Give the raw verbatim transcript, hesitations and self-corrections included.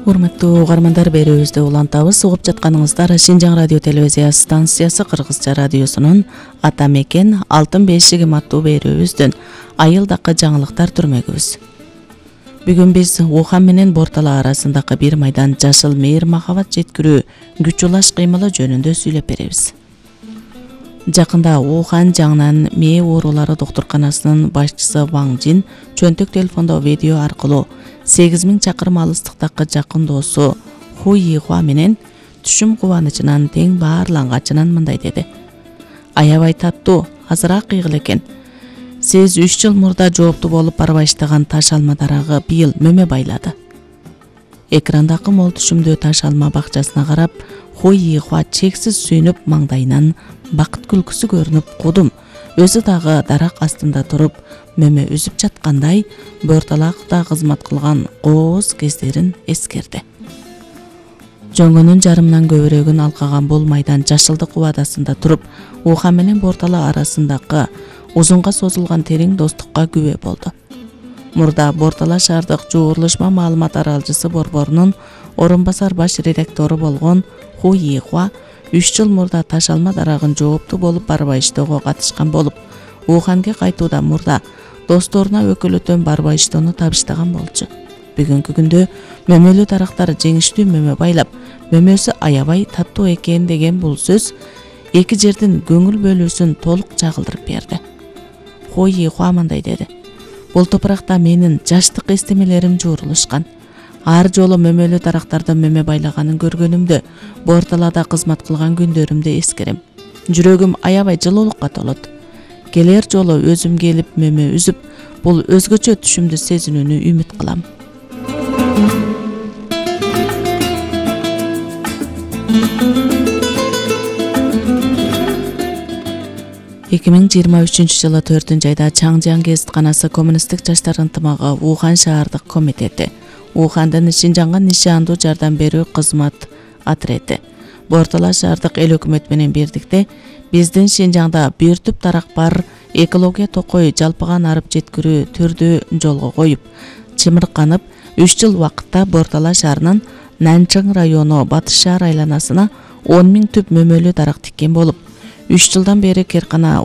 Урматтуу угармандар, берүүбүздү улантабыз. Угуп жатканыңыздар Шинжаң радио телевизия станциясы Кыргызча радиосунун Ата мекен Алтын бешигим аттуу берүүбүздүн айылдакы жаңылыктар түрмөгүбүз. Бүгүн биз Ухан менен Бортала арасындагы бир майдан жашыл мейир махабат жеткирүү күч улаш кыймылы жөнүндө сүйлөп беребиз. Жакында Ухан жаңынан мээ оорулары доктурканасынын башчысы Ваң Жин чөнтөк телефондо видео аркылуу сегиз миң чакырым алыстыктагы жакын досу Ху Йихуа менен түшүм кубанычынан тең баарлангачынан мындай деди. Аябай таттуу, азыраак кыйгыл экен. Сиз үч жыл мурда жоопту болуп бара баштаган таш алма дарагы быйыл мөмө байлады. Экрандагы мол түшүмдүү таш алма бакчасына карап, Ху Йихуа чексиз сүйүнүп, маңдайынан бакыт күлкүсү көрүнүп, кудум өзү дагы дарак астында туруп мөмө үзүп жаткандай Борталакта кызмат кылган кооз кездерин эскерди. Жөнгөнүн жарымынан көбүрөгүн алкаган бул майдан жашылдык убадасында туруп, Ухан менен Бортала арасындагы узунга созулган терең достукка күбө болду. Мурда Бортала шаардык жуурулушма маалымат аралчысы борборунун орун басар баш редактору болгон Ху Йихуа үч жыл мурда таш алма дарагын жоопту болуп барбай иштөөгө катышкан болуп, Уханга кайтууда мурда досторуна өкүлөтөн барбай иштоону табыштаган болчу. Бүгүнкү күндө мөмөлүү дарактар жеңиштүү мөмө байлап, мөмөсү аябай таттуу экен деген бул сөз эки жердин көңүл бөлүүсүн толук чагылдырып берди. Ху Йихуа мындай деди. Бул топуракта менин жаштык эстемелерим жуурулушкан. Ар жолу мөмөлүү дарактарды мөмө байлаганын көргөнүмдө, Борталада кызмат кылган күндөрүмдү эскерем. Жүрөгүм аябай жылуулукка толот. Келер жолу өзүм келип мөмө үзүп, бул өзгөчө түшүмдү сезинүүнү үмүт кылам. эки миң жыйырма үчүнчү жылы төртүнчү айда Чаңжан гезитканасы Коммунисттик жаштар ынтымагы Ухан шаардык комитети, Ухандын Шинжаңга нишандуу жардам берүү кызмат отрети, Бортала шаардык эл өкмөт менен бирдикте биздин Шинжаңда бир түп дарак бар экология токой жалпыган арып жеткирүү түрдү жолго коюп, чымырканып, үч жыл убакытта Бортала шаарынын Нанчың району Батыш шаар айланасына он миң түп мөмөлүү дарак тиккен болуп, үч жылдан бери керкана